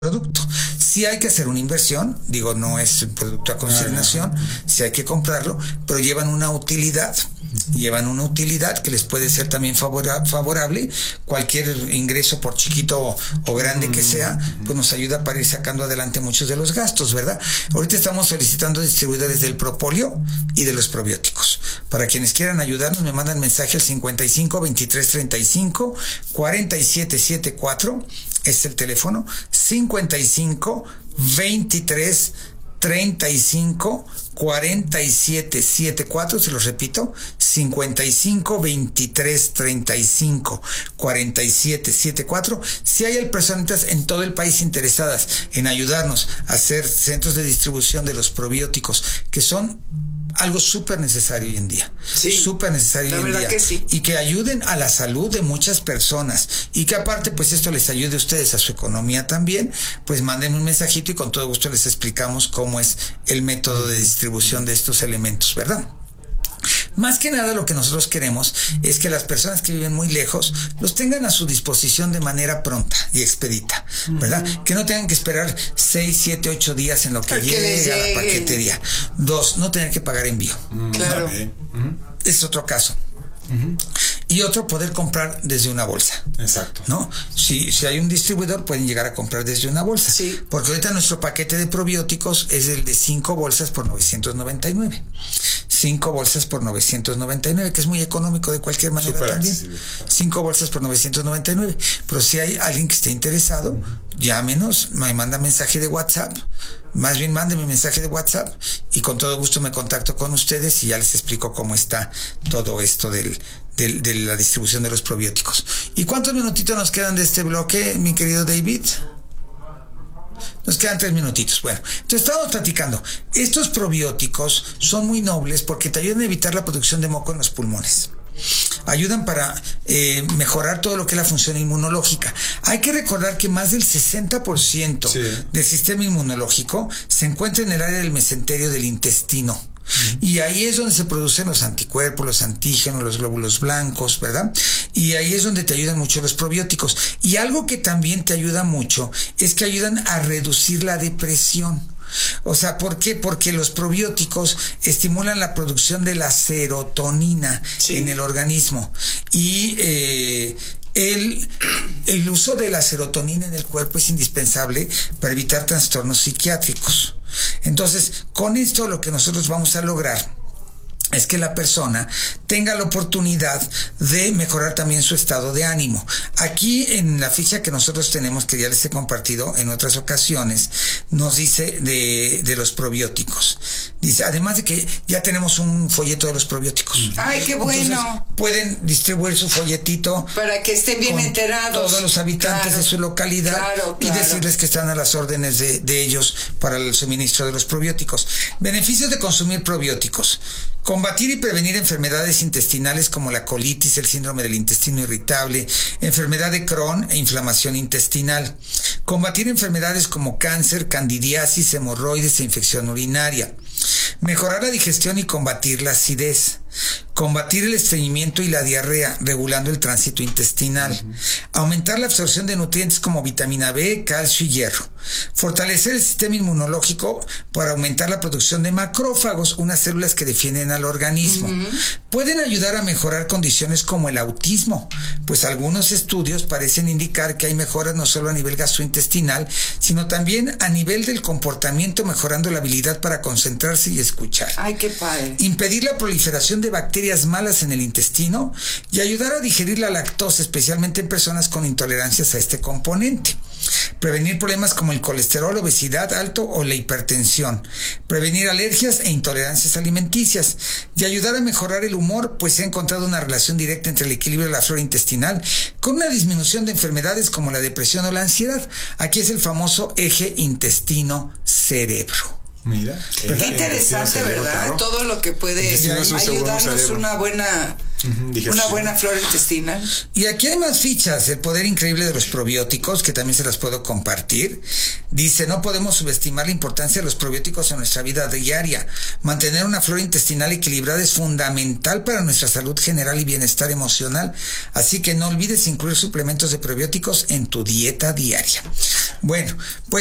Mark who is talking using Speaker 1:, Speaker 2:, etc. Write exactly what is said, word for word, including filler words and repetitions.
Speaker 1: producto. Sí hay que hacer una inversión, digo, no es un producto a consignación, sí hay que comprarlo, pero llevan una utilidad, llevan una utilidad que les puede ser también favora- favorable. Cualquier ingreso, por chiquito o grande que sea, pues nos ayuda para ir sacando adelante muchos de los gastos, ¿verdad? Ahorita estamos solicitando distribuidores del propóleo y de los probióticos. Para quienes quieran ayudarnos, me mandan mensaje al cincuenta y cinco, veintitrés, treinta y cinco, cuarenta y siete setenta y cuatro. Es el teléfono cincuenta y cinco, veintitrés, treinta y cinco, cuarenta y siete setenta y cuatro, se los repito, cincuenta y cinco, veintitrés, treinta y cinco, cuarenta y siete setenta y cuatro. Si hay personas en todo el país interesadas en ayudarnos a hacer centros de distribución de los probióticos, que son algo súper necesario hoy en día,
Speaker 2: sí,
Speaker 1: súper necesario hoy en día,
Speaker 2: que sí.
Speaker 1: Y que ayuden a la salud de muchas personas, y que aparte pues esto les ayude a ustedes a su economía también, pues manden un mensajito y con todo gusto les explicamos cómo es el método de distribución de estos elementos, ¿verdad? Más que nada lo que nosotros queremos es que las personas que viven muy lejos los tengan a su disposición de manera pronta y expedita, ¿verdad? Uh-huh. Que no tengan que esperar seis, siete, ocho días en lo que llega la paquetería. Dos, no tener que pagar envío.
Speaker 2: Uh-huh. Claro.
Speaker 1: Uh-huh. Es otro caso. Uh-huh. Y otro, poder comprar desde una bolsa.
Speaker 3: Exacto.
Speaker 1: ¿No? Si, si hay un distribuidor, pueden llegar a comprar desde una bolsa.
Speaker 2: Sí.
Speaker 1: Porque ahorita nuestro paquete de probióticos es el de cinco bolsas por novecientos noventa y nueve. Cinco bolsas por novecientos noventa y nueve, que es muy económico de cualquier manera. Super también. Accesible. Cinco bolsas por novecientos noventa y nueve. Pero si hay alguien que esté interesado, uh-huh, llámenos, me manda mensaje de WhatsApp. Más bien mándeme mensaje de WhatsApp y con todo gusto me contacto con ustedes y ya les explico cómo está todo esto del, del, de la distribución de los probióticos. ¿Y cuántos minutitos nos quedan de este bloque, mi querido David? Nos quedan tres minutitos. Bueno, entonces estábamos platicando. Estos probióticos son muy nobles porque te ayudan a evitar la producción de moco en los pulmones. Ayudan para eh, mejorar todo lo que es la función inmunológica. Hay que recordar que más del sesenta por ciento sí. del sistema inmunológico se encuentra en el área del mesenterio del intestino. Uh-huh. Y ahí es donde se producen los anticuerpos, los antígenos, los glóbulos blancos, ¿verdad? Y ahí es donde te ayudan mucho los probióticos. Y algo que también te ayuda mucho es que ayudan a reducir la depresión. O sea, ¿por qué? Porque los probióticos estimulan la producción de la serotonina, sí, en el organismo. Y eh, el, el uso de la serotonina en el cuerpo es indispensable para evitar trastornos psiquiátricos. Entonces, con esto lo que nosotros vamos a lograr es que la persona tenga la oportunidad de mejorar también su estado de ánimo. Aquí en la ficha que nosotros tenemos, que ya les he compartido en otras ocasiones, nos dice de, de los probióticos. Dice, además de que ya tenemos un folleto de los probióticos.
Speaker 2: ¡Ay, qué bueno!
Speaker 1: Entonces, pueden distribuir su folletito
Speaker 2: para que estén bien enterados.
Speaker 1: Todos los habitantes, claro, de su localidad,
Speaker 2: claro, claro,
Speaker 1: y decirles que están a las órdenes de, de ellos para el suministro de los probióticos. Beneficios de consumir probióticos: combatir y prevenir enfermedades intestinales como la colitis, el síndrome del intestino irritable, enfermedad de Crohn e inflamación intestinal. Combatir enfermedades como cáncer, candidiasis, hemorroides e infección urinaria. Mejorar la digestión y combatir la acidez. Combatir el estreñimiento y la diarrea, regulando el tránsito intestinal. Uh-huh. Aumentar la absorción de nutrientes como vitamina B, calcio y hierro. Fortalecer el sistema inmunológico para aumentar la producción de macrófagos, unas células que defienden al organismo. Uh-huh. Pueden ayudar a mejorar condiciones como el autismo, pues algunos estudios parecen indicar que hay mejoras no solo a nivel gastrointestinal, sino también a nivel del comportamiento, mejorando la habilidad para concentrarse y escuchar.
Speaker 2: ¡Ay, qué padre!
Speaker 1: Impedir la proliferación de bacterias malas en el intestino y ayudar a digerir la lactosa, especialmente en personas con intolerancias a este componente. Prevenir problemas como el colesterol, obesidad alto o la hipertensión. Prevenir alergias e intolerancias alimenticias. Y ayudar a mejorar el humor, pues se ha encontrado una relación directa entre el equilibrio de la flora intestinal con una disminución de enfermedades como la depresión o la ansiedad. Aquí es el famoso eje intestino-cerebro.
Speaker 3: Mira,
Speaker 2: qué interesante, ¿verdad? Claro. Todo lo que puede ayudarnos una buena, uh-huh, una buena flora intestinal.
Speaker 1: Y aquí hay más fichas. El poder increíble de los probióticos, que también se las puedo compartir. Dice, no podemos subestimar la importancia de los probióticos en nuestra vida diaria. Mantener una flora intestinal equilibrada es fundamental para nuestra salud general y bienestar emocional. Así que no olvides incluir suplementos de probióticos en tu dieta diaria. Bueno, pues